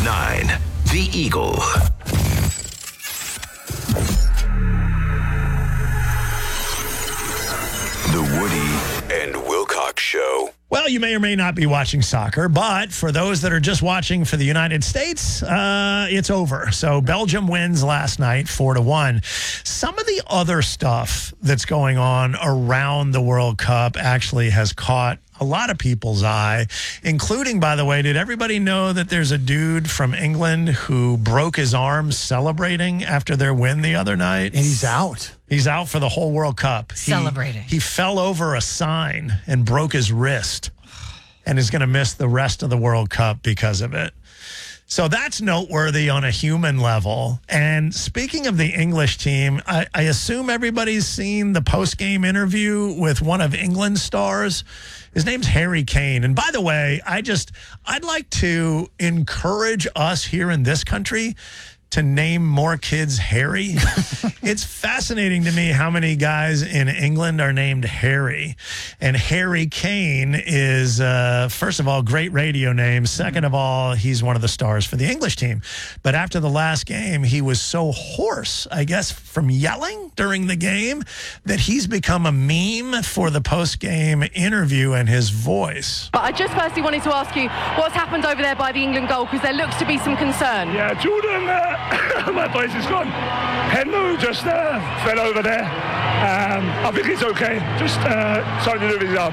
9. The Eagle. The Woody and Wilcox Show. Well, you may or may not be watching soccer, but for those that are just watching for the United States, it's over. So Belgium wins last night 4-1. Some of the other stuff that's going on around the World Cup actually has caught a lot of people's eye, including, by the way, did everybody know that there's a dude from England who broke his arm celebrating after their win the other night? And he's out. He's out for the whole World Cup. Celebrating. He fell over a sign and broke his wrist and is going to miss the rest of the World Cup because of it. So that's noteworthy on a human level. And speaking of the English team, I assume everybody's seen the post-game interview with one of England's stars. His name's Harry Kane. And by the way, I'd like to encourage us here in this country to name more kids Harry. It's fascinating to me how many guys in England are named Harry. And Harry Kane is, first of all, great radio name. Second of all, he's one of the stars for the English team. But after the last game, he was so hoarse, I guess, from yelling during the game, that he's become a meme for the post-game interview and his voice. But I just firstly wanted to ask you what's happened over there by the England goal, because there looks to be some concern. Yeah, Jordan, my voice is gone. Henry just fell over there. I think he's okay. Just something to do with his arm.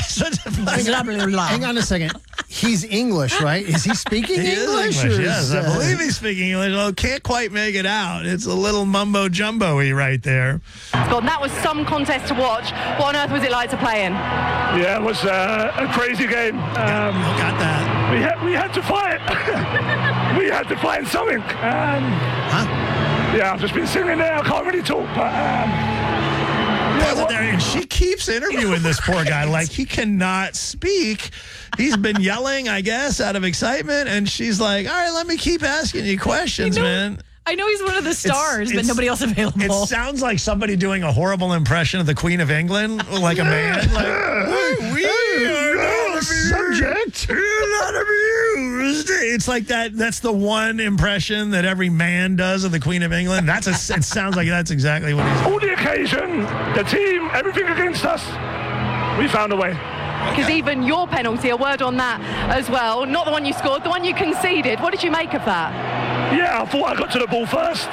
Hang on a second. He's English, right? Is he speaking English? Yes, I believe he's speaking English. Oh, can't quite make it out. It's a little mumbo-jumbo-y right there. God, that was some contest to watch. What on earth was it like to play in? Yeah, it was a crazy game. Got that. We had to fight. We had to find something. Yeah, I've just been sitting there. I can't really talk, but... And she keeps interviewing this poor guy like he cannot speak. He's been yelling, I guess, out of excitement, and she's like, all right, let me keep asking you questions, man. I know he's one of the stars, but nobody else available. It sounds like somebody doing a horrible impression of the Queen of England, like a man. Like, we are not subject. You're not abused. It's like that. That's the one impression that every man does of the Queen of England. It sounds like that's exactly what he's. All the occasion, the team, everything against us, we found a way. Because even your penalty, a word on that as well, not the one you scored, the one you conceded. What did you make of that? Yeah, I thought I got to the ball first.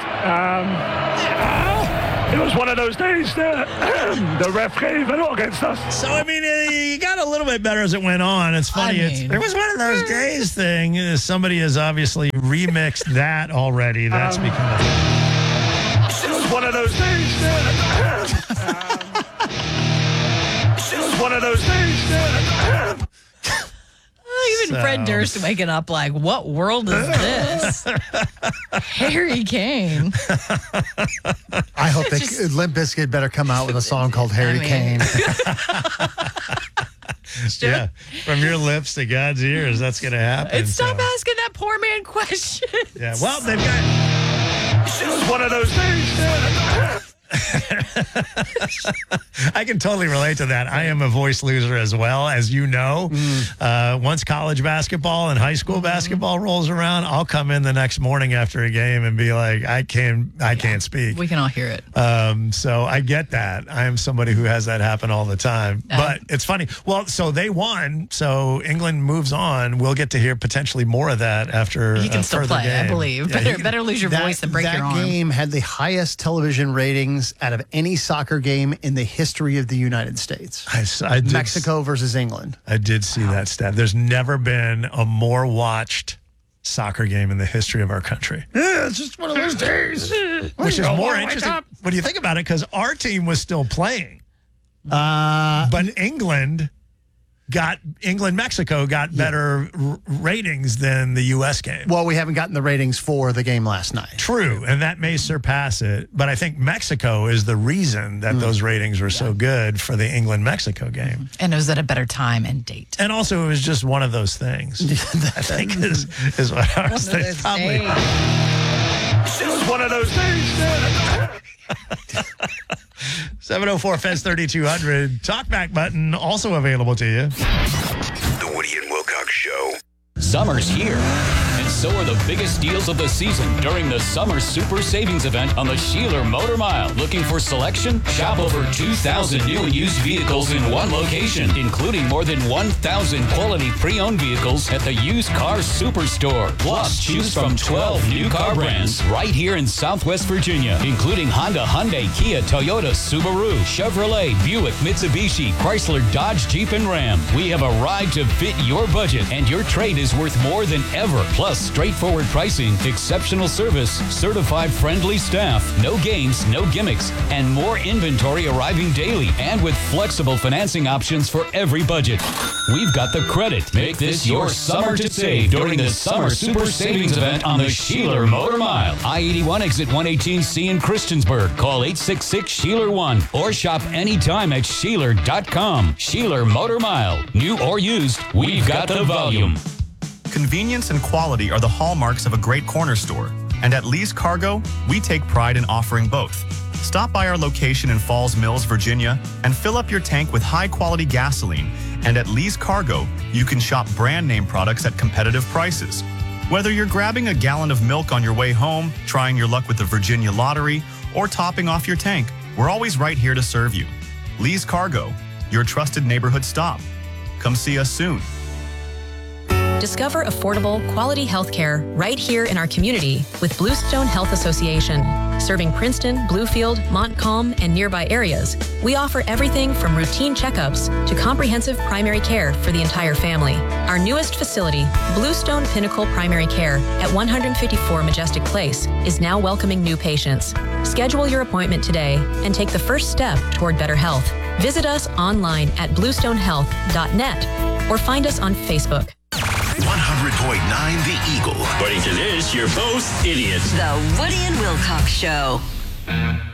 It was one of those days that the ref gave a lot against us. So, I mean, you got a little bit better as it went on. It's funny. It was one of those days thing. Somebody has obviously remixed that already. That's become It was one of those days that... It was one of those days that... Even Fred Durst waking up like, what world is this? Harry Kane. I hope Limp Bizkit better come out with a song called Harry Kane. Yeah, from your lips to God's ears, that's going to happen. Stop asking that poor man questions. Yeah, well, they've got... It was one of those days that... I can totally relate to that. I am a voice loser as well, as you know. Once college basketball and high school basketball rolls around, I'll come in the next morning after a game and be like, I can't speak. We can all hear it. So I get that. I am somebody who has that happen all the time. But it's funny. Well, so they won. So England moves on. We'll get to hear potentially more of that after he can still play, game. I believe. Yeah, better lose your voice than break your arm. That game had the highest television ratings out of any soccer game in the history of the United States. I did, Mexico versus England. I did see that stat. There's never been a more watched soccer game in the history of our country. Yeah, it's just one of those days. Which is more interesting when you think about it, because our team was still playing. But Mexico got better ratings than the U.S. game. Well, we haven't gotten the ratings for the game last night. True, and that may surpass it. But I think Mexico is the reason that those ratings were so good for the England-Mexico game. And it was at a better time and date. And also, it was just one of those things. I think is what I was thinking. Probably. It was one of those days. 704-FEZ-3200. Talkback button also available to you. The Woody and Wilcox Show. Summer's here, and So are the biggest deals of the season during the Summer Super Savings Event on the Sheeler Motor Mile. Looking for selection? Shop over 2,000 new and used vehicles in one location, including more than 1,000 quality pre-owned vehicles at the Used Car Superstore. Plus, choose from 12 new car brands right here in Southwest Virginia, including Honda, Hyundai, Kia, Toyota, Subaru, Chevrolet, Buick, Mitsubishi, Chrysler, Dodge, Jeep, and Ram. We have a ride to fit your budget, and your trade is worth more than ever. Plus, straightforward pricing, exceptional service, certified friendly staff, no games, no gimmicks, and more inventory arriving daily, and with flexible financing options for every budget. We've got the credit. Make this your summer to save during the Summer Super Savings Event on the Sheeler Motor Mile. I-81 exit 118C in Christiansburg. Call 866-SHEELER1 or shop anytime at Sheeler.com. Sheeler Motor Mile. New or used, we've got the volume. Convenience and quality are the hallmarks of a great corner store. And at Lee's Cargo, we take pride in offering both. Stop by our location in Falls Mills, Virginia, and fill up your tank with high-quality gasoline. And at Lee's Cargo, you can shop brand name products at competitive prices. Whether you're grabbing a gallon of milk on your way home, trying your luck with the Virginia Lottery, or topping off your tank, we're always right here to serve you. Lee's Cargo, your trusted neighborhood stop. Come see us soon. Discover affordable, quality healthcare right here in our community with Bluestone Health Association. Serving Princeton, Bluefield, Montcalm, and nearby areas, we offer everything from routine checkups to comprehensive primary care for the entire family. Our newest facility, Bluestone Pinnacle Primary Care at 154 Majestic Place, is now welcoming new patients. Schedule your appointment today and take the first step toward better health. Visit us online at bluestonehealth.net or find us on Facebook. 100.9 The Eagle. According to this, you're both idiots. The Woody and Wilcox Show.